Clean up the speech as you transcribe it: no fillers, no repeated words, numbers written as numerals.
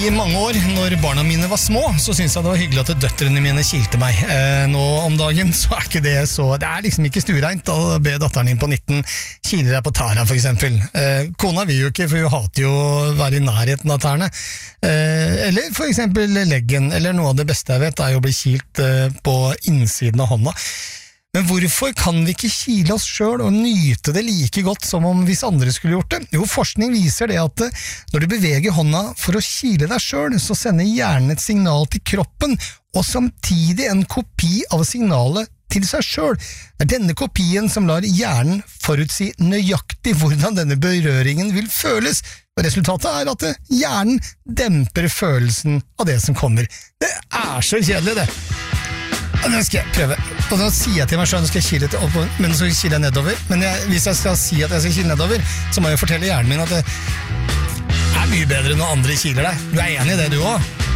I mange år, når barna mine var små, så syntes jeg det var hyggelig at døtrene mine kilte meg. Nå om dagen så ikke det så... Det liksom ikke stuereint å be datteren din på 19 kile deg på tæra, for eksempel. Kona vil jo ikke, for hun hater jo å være i nærheten av tærne. Eller for eksempel leggen, eller noe av det beste jeg vet, jo å bli kilt på innsiden av hånda. Men hvorfor kan vi ikke kile oss selv og nyte det like godt som om hvis andre skulle gjort det? Jo, forskning viser det at når du beveger hånda for å kile deg selv, så sender hjernen et signal til kroppen, og samtidig en kopi av signalet til seg selv. Det denne kopien som lar hjernen forutsi nøyaktig hvordan denne berøringen vil føles. Og resultatet at hjernen demper følelsen av det som kommer. Det så kjedelig, det. Nå skal jeg prøve. Og da sier jeg til meg selv, nå skal jeg kile til oppover, men så kiler jeg nedover. Men hvis jeg skal si at jeg skal kile nedover, så må jeg fortelle hjernen min at det mye bedre når andre kiler deg. Du enig i det, du også?